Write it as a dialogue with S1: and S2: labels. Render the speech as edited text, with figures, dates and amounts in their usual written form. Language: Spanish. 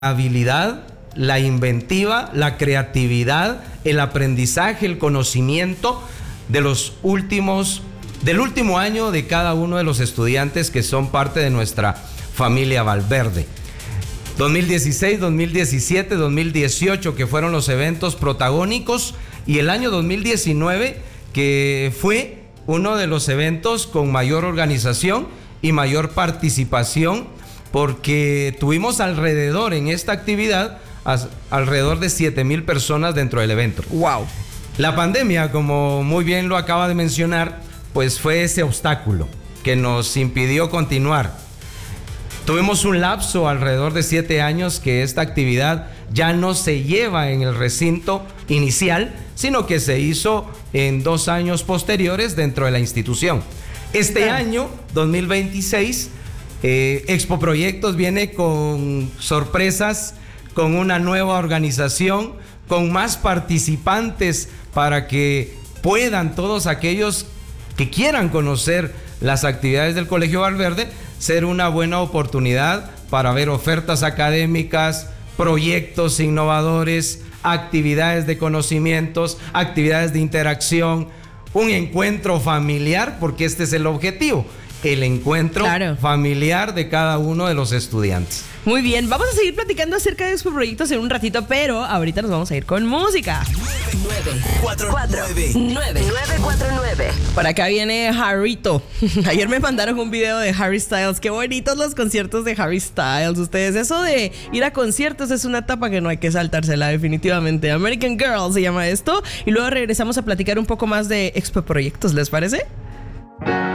S1: habilidad, la inventiva, la creatividad, el aprendizaje, el conocimiento del último año de cada uno de los estudiantes que son parte de nuestra familia Valverde. 2016, 2017, 2018, que fueron los eventos protagónicos, y el año 2019, que fue uno de los eventos con mayor organización y mayor participación, porque tuvimos alrededor en esta actividad alrededor de 7,000 personas dentro del evento.
S2: ¡Wow!
S1: La pandemia, como muy bien lo acaba de mencionar, pues fue ese obstáculo que nos impidió continuar. Tuvimos un lapso alrededor de 7 años que esta actividad ya no se lleva en el recinto inicial, sino que se hizo en 2 años posteriores dentro de la institución. Este año, 2026, Expo Proyectos viene con sorpresas, con una nueva organización, con más participantes para que puedan todos aquellos que quieran conocer las actividades del Colegio Valverde ser una buena oportunidad para ver ofertas académicas, proyectos innovadores, actividades de conocimientos, actividades de interacción, un encuentro familiar, porque este es el objetivo, el encuentro familiar de cada uno de los estudiantes.
S2: Muy bien, vamos a seguir platicando acerca de estos proyectos en un ratito, pero ahorita nos vamos a ir con música.
S3: 949.
S2: Por acá viene Harryto. Ayer me mandaron un video de Harry Styles. Qué bonitos los conciertos de Harry Styles. Ustedes, eso de ir a conciertos es una etapa que no hay que saltársela, definitivamente. American Girl se llama esto. Y luego regresamos a platicar un poco más de Expo Proyectos, ¿les parece?